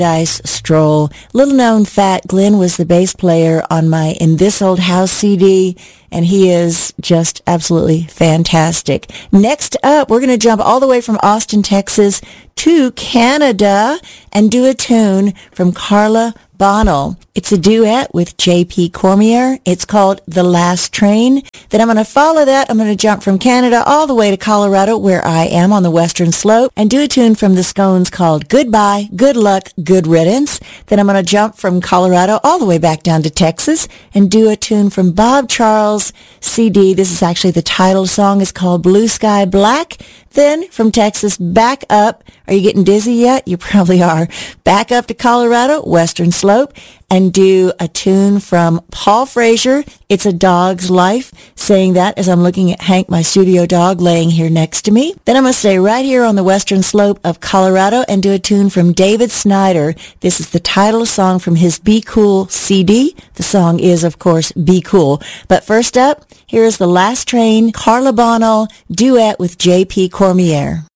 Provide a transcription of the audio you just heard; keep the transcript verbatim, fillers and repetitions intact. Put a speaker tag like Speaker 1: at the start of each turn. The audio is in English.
Speaker 1: Dice Stroll. Little known fact, Glenn was the bass player on my In This Old House C D, and he is just absolutely fantastic. Next up, we're going to jump all the way from Austin, Texas to Canada and do a tune from Carla Bonnell. It's a duet with J P Cormier. It's called The Last Train. Then I'm going to follow that. I'm going to jump from Canada all the way to Colorado, where I am on the Western Slope, and do a tune from the Scones called Goodbye, Good Luck, Good Riddance. Then I'm going to jump from Colorado all the way back down to Texas and do a tune from Bob Charles' C D. This is actually the title song. It's called Blue Sky Black. Then from Texas back up. Are you getting dizzy yet? You probably are. Back up to Colorado, Western Slope, and do a tune from Paul Frazier. It's A Dog's Life. Saying that as I'm looking at Hank, my studio dog, laying here next to me. Then I'm going to stay right here on the Western Slope of Colorado and do a tune from David Snyder. This is the title song from his Be Cool C D. The song is, of course, Be Cool. But first up, here is The Last Train, Carla Bonnell, duet with J P Cormier.